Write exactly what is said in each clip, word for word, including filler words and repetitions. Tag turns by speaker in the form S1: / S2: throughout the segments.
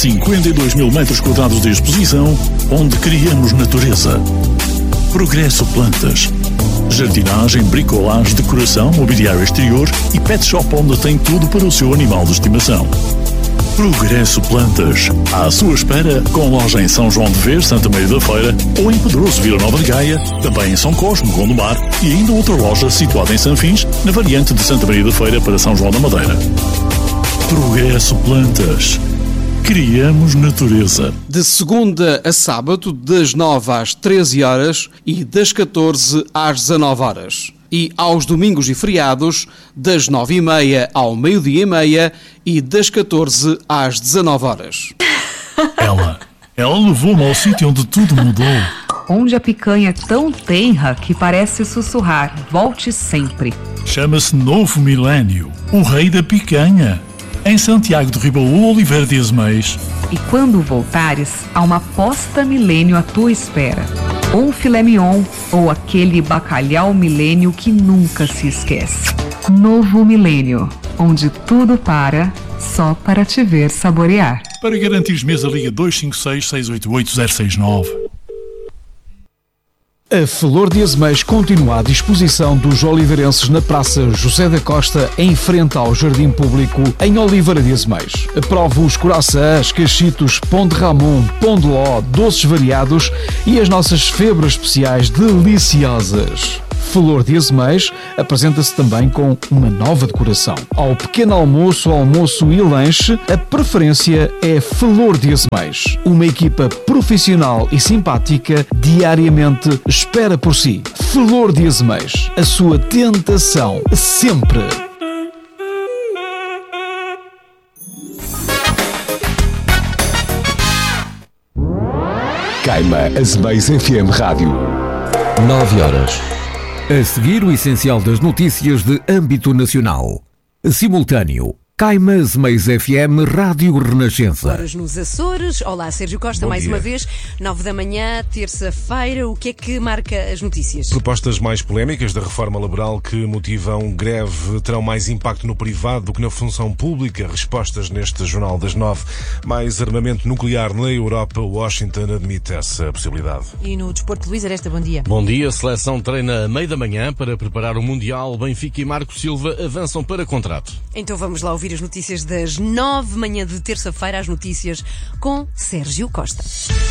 S1: cinquenta e dois mil metros quadrados de exposição, onde criamos natureza. Progresso Plantas. Jardinagem, bricolagem, decoração, mobiliário exterior e pet shop onde tem tudo para o seu animal de estimação. Progresso Plantas. À sua espera, com loja em São João de Ver, Santa Maria da Feira, ou em Pedroso, Vila Nova de Gaia, também em São Cosme, Gondomar, e ainda outra loja situada em Sanfins, na variante de Santa Maria da Feira para São João da Madeira. Progresso Plantas. Criamos natureza.
S2: De segunda a sábado, das nove às treze horas e das catorze às dezanove horas. E aos domingos e feriados, das nove e meia ao meio-dia e meia e das catorze às dezanove horas.
S1: Ela, ela levou-me ao sítio onde tudo mudou.
S3: Onde a picanha é tão tenra que parece sussurrar, volte sempre.
S1: Chama-se Novo Milênio, o rei da picanha. Em Santiago de Ribaú, Oliveira de Azeméis.
S3: E quando voltares, há uma posta milênio à tua espera. Ou um filé mignon, ou aquele bacalhau milênio que nunca se esquece. Novo Milênio, onde tudo para, só para te ver saborear.
S1: Para garantir mesa, liga dois cinco seis, seis oito oito, zero seis nove.
S2: A Flor de Azeméis continua à disposição dos oliveirenses na Praça José da Costa, em frente ao Jardim Público, em Oliveira de Azeméis. Prove os coraçãs, cachitos, pão de ramon, pão de ló, doces variados e as nossas febras especiais deliciosas. Flor de Azeméis apresenta-se também com uma nova decoração. Ao pequeno almoço, almoço e lanche, a preferência é Flor de Azeméis. Uma equipa profissional e simpática diariamente espera por si. Flor de Azeméis, a sua tentação sempre.
S4: Caima Azeméis F M Rádio.
S5: nove horas. A seguir, o essencial das notícias de âmbito nacional. Simultâneo. Caima Azeméis F M Rádio Renascença.
S6: Horas nos Açores. Olá, Sérgio Costa,
S7: Bom
S6: mais
S7: dia.
S6: uma vez. Nove da manhã, terça-feira. O que é que marca as notícias?
S7: Propostas mais polémicas da reforma laboral que motivam greve terão mais impacto no privado do que na função pública. Respostas neste Jornal das Nove. Mais armamento nuclear na Europa. Washington admite essa possibilidade.
S6: E no Desporto, Luís Aresta, bom dia.
S8: Bom dia. A seleção treina a meio da manhã para preparar o Mundial. Benfica e Marco Silva avançam para contrato.
S6: Então vamos lá ouvir as notícias das nove, manhã de terça-feira, as notícias com Sérgio Costa.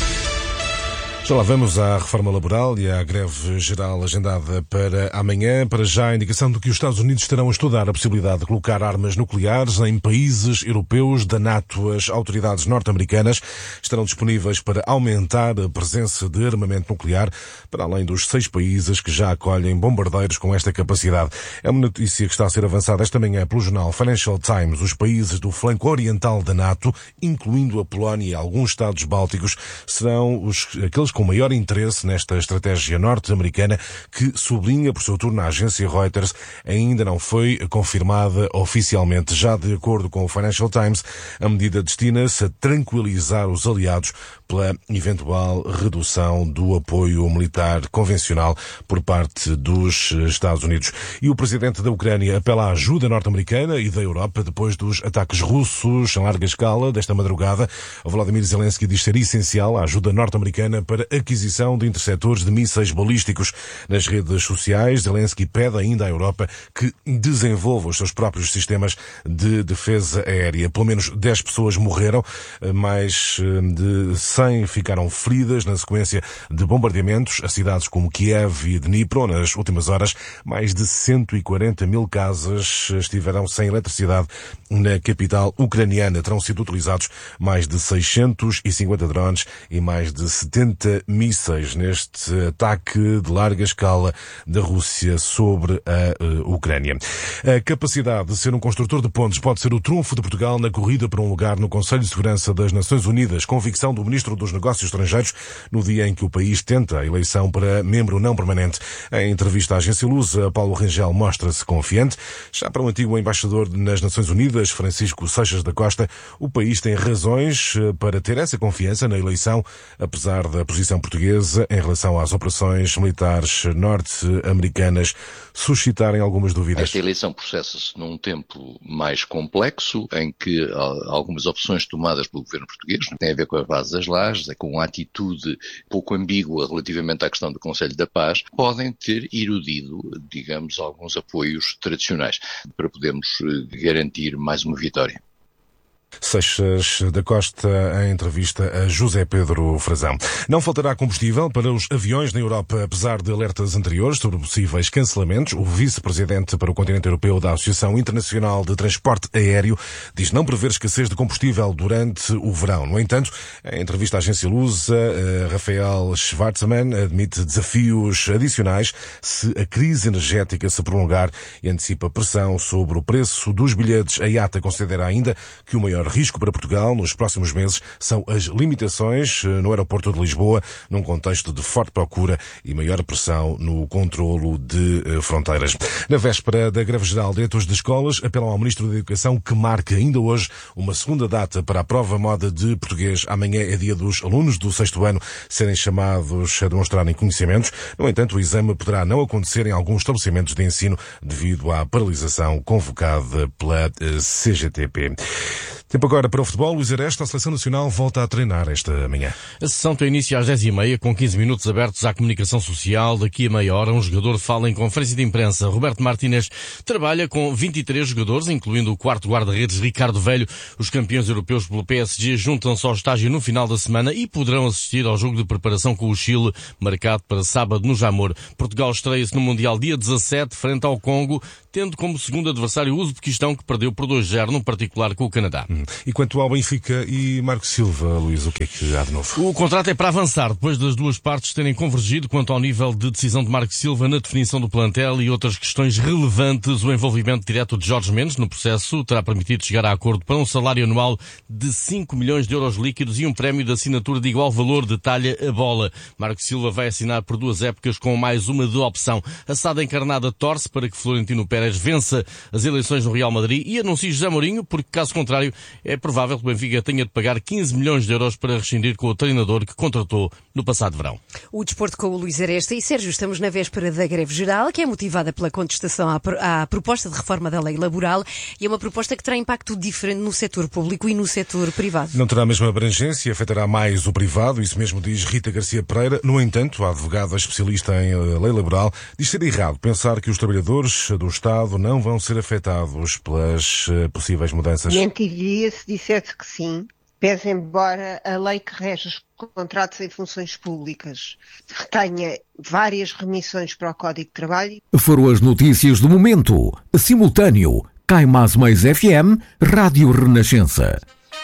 S7: Já lá vamos à reforma laboral e à greve geral agendada para amanhã. Para já, a indicação de que os Estados Unidos estarão a estudar a possibilidade de colocar armas nucleares em países europeus da NATO. As autoridades norte-americanas estarão disponíveis para aumentar a presença de armamento nuclear para além dos seis países que já acolhem bombardeiros com esta capacidade. É uma notícia que está a ser avançada esta manhã pelo jornal Financial Times. Os países do flanco oriental da NATO, incluindo a Polónia e alguns Estados bálticos, serão os, aqueles com maior interesse nesta estratégia norte-americana que, sublinha por seu turno a agência Reuters, ainda não foi confirmada oficialmente. Já de acordo com o Financial Times, a medida destina-se a tranquilizar os aliados pela eventual redução do apoio militar convencional por parte dos Estados Unidos. E o presidente da Ucrânia apela à ajuda norte-americana e da Europa depois dos ataques russos em larga escala desta madrugada. O Volodymyr Zelensky diz ser essencial a ajuda norte-americana para aquisição de interceptores de mísseis balísticos. Nas redes sociais, Zelensky pede ainda à Europa que desenvolva os seus próprios sistemas de defesa aérea. Pelo menos dez pessoas morreram, mais de cem ficaram feridas na sequência de bombardeamentos a cidades como Kiev e Dnipro. Nas últimas horas, mais de cento e quarenta mil casas estiveram sem eletricidade na capital ucraniana. Terão sido utilizados mais de seiscentos e cinquenta drones e mais de setenta mísseis neste ataque de larga escala da Rússia sobre a uh, Ucrânia. A capacidade de ser um construtor de pontes pode ser o trunfo de Portugal na corrida para um lugar no Conselho de Segurança das Nações Unidas. Convicção do Ministro Ministro dos Negócios Estrangeiros no dia em que o país tenta a eleição para membro não permanente. Em entrevista à agência Lusa, Paulo Rangel mostra-se confiante. Já para o antigo embaixador nas Nações Unidas, Francisco Seixas da Costa, o país tem razões para ter essa confiança na eleição, apesar da posição portuguesa em relação às operações militares norte-americanas suscitarem algumas dúvidas.
S9: Esta eleição processa-se num tempo mais complexo, em que algumas opções tomadas pelo governo português têm a ver com a base das lajes, com uma atitude pouco ambígua relativamente à questão do Conselho da Paz, podem ter erudido, digamos, alguns apoios tradicionais para podermos garantir mais uma vitória.
S7: Seixas da Costa em entrevista a José Pedro Frazão. Não faltará combustível para os aviões na Europa, apesar de alertas anteriores sobre possíveis cancelamentos. O vice-presidente para o continente europeu da Associação Internacional de Transporte Aéreo diz não prever escassez de combustível durante o verão. No entanto, em entrevista à agência Lusa, Rafael Schwartzman admite desafios adicionais se a crise energética se prolongar e antecipa pressão sobre o preço dos bilhetes. A I A T A considera ainda que o maior risco para Portugal nos próximos meses são as limitações no aeroporto de Lisboa, num contexto de forte procura e maior pressão no controlo de fronteiras. Na véspera da greve geral, diretores de escolas apelam ao Ministro da Educação que marque ainda hoje uma segunda data para a prova moda de português. Amanhã é dia dos alunos do sexto ano serem chamados a demonstrarem conhecimentos. No entanto, o exame poderá não acontecer em alguns estabelecimentos de ensino devido à paralisação convocada pela C G T P. Tempo agora para o futebol. Luís Aresta, a Seleção Nacional volta a treinar esta manhã.
S8: A sessão tem início às dez e meia, com quinze minutos abertos à comunicação social. Daqui a meia hora, um jogador fala em conferência de imprensa. Roberto Martínez trabalha com vinte e três jogadores, incluindo o quarto guarda-redes Ricardo Velho. Os campeões europeus pelo P S G juntam-se ao estágio no final da semana e poderão assistir ao jogo de preparação com o Chile, marcado para sábado no Jamor. Portugal estreia-se no Mundial dia dezassete, frente ao Congo, tendo como segundo adversário o Uzbequistão, que perdeu por dois a zero, num particular com o Canadá.
S7: E quanto ao Benfica e Marco Silva, Luís, o que é que há de novo?
S8: O contrato é para avançar, depois das duas partes terem convergido quanto ao nível de decisão de Marco Silva na definição do plantel e outras questões relevantes. O envolvimento direto de Jorge Mendes no processo terá permitido chegar a acordo para um salário anual de cinco milhões de euros líquidos e um prémio de assinatura de igual valor, detalha a Bola. Marco Silva vai assinar por duas épocas com mais uma de opção. A Sada Encarnada torce para que Florentino Pérez vença as eleições no Real Madrid e anuncie José Mourinho, porque caso contrário é provável que o Benfica tenha de pagar quinze milhões de euros para rescindir com o treinador que contratou no passado verão.
S6: O desporto com o Luís Aresta. E Sérgio, estamos na véspera da greve geral, que é motivada pela contestação à, à proposta de reforma da lei laboral, e é uma proposta que terá impacto diferente no setor público e no setor privado.
S7: Não terá a mesma abrangência, afetará mais o privado, isso mesmo diz Rita Garcia Pereira. No entanto, a advogada especialista em lei laboral diz ser errado pensar que os trabalhadores do Estado não vão ser afetados pelas possíveis mudanças.
S10: Mentiria se dissesse que sim, pese embora a lei que rege os contratos em funções públicas tenha várias remissões para o Código de Trabalho.
S5: Foram as notícias do momento. Simultâneo, Caimás Mais F M, Rádio Renascença.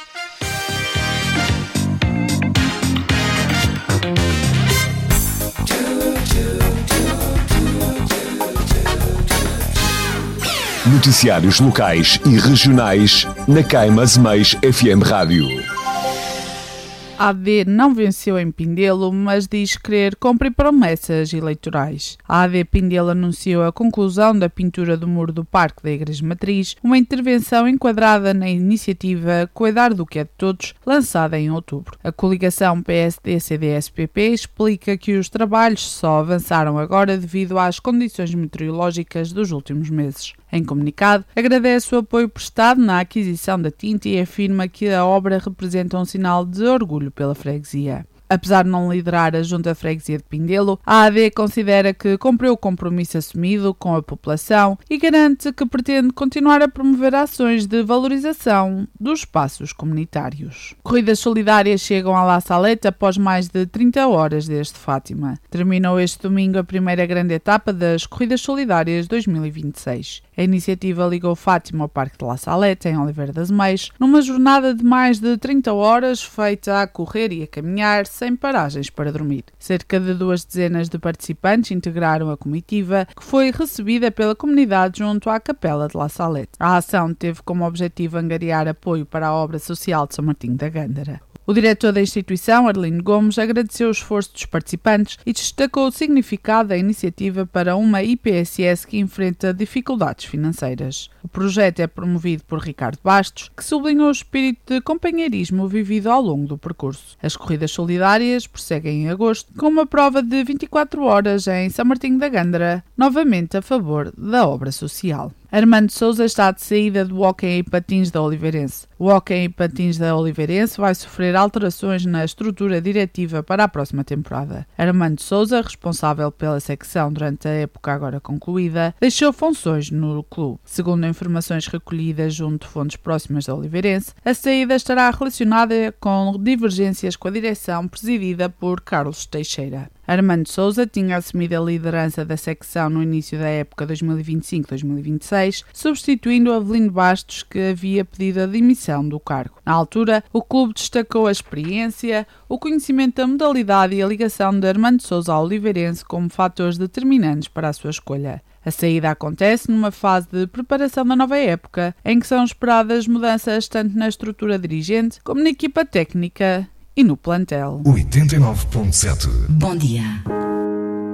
S4: Noticiários locais e regionais na Caimás Mais F M Rádio.
S11: A AD não venceu em Pindelo, mas diz querer cumprir promessas eleitorais. A AD Pindelo anunciou a conclusão da pintura do muro do Parque da Igreja Matriz, uma intervenção enquadrada na iniciativa Cuidar do que é de Todos, lançada em outubro. A coligação P S D C D S P P explica que os trabalhos só avançaram agora devido às condições meteorológicas dos últimos meses. Em comunicado, agradece o apoio prestado na aquisição da tinta e afirma que a obra representa um sinal de orgulho pela freguesia. Apesar de não liderar a Junta de Freguesia de Pindelo, a A D considera que cumpriu o compromisso assumido com a população e garante que pretende continuar a promover ações de valorização dos espaços comunitários. Corridas solidárias chegam à La Salette após mais de trinta horas desde Fátima. Terminou este domingo a primeira grande etapa das Corridas Solidárias dois mil e vinte e seis. A iniciativa ligou Fátima ao Parque de La Salette, em Oliveira das Meias, numa jornada de mais de trinta horas feita a correr e a caminhar, sem paragens para dormir. Cerca de duas dezenas de participantes integraram a comitiva, que foi recebida pela comunidade junto à Capela de La Salette. A ação teve como objetivo angariar apoio para a obra social de São Martinho da Gândara. O diretor da instituição, Arlindo Gomes, agradeceu o esforço dos participantes e destacou o significado da iniciativa para uma I P S S que enfrenta dificuldades financeiras. O projeto é promovido por Ricardo Bastos, que sublinhou o espírito de companheirismo vivido ao longo do percurso. As corridas solidárias prosseguem em agosto, com uma prova de vinte e quatro horas em São Martinho da Gândara, novamente a favor da obra social. Armando Sousa está de saída do hóquei em patins da Oliveirense. O hóquei em patins da Oliveirense vai sofrer alterações na estrutura diretiva para a próxima temporada. Armando Sousa, responsável pela secção durante a época agora concluída, deixou funções no clube. Segundo informações recolhidas junto de fontes próximas da Oliveirense, a saída estará relacionada com divergências com a direção presidida por Carlos Teixeira. Armando Sousa tinha assumido a liderança da secção no início da época dois mil e vinte e cinco dois mil e vinte e seis, substituindo Avelino Bastos, que havia pedido a demissão do cargo. Na altura, o clube destacou a experiência, o conhecimento da modalidade e a ligação de Armando Sousa ao Oliveirense como fatores determinantes para a sua escolha. A saída acontece numa fase de preparação da nova época, em que são esperadas mudanças tanto na estrutura dirigente como na equipa técnica e no plantel.
S12: oitenta e nove ponto sete.
S13: Bom dia.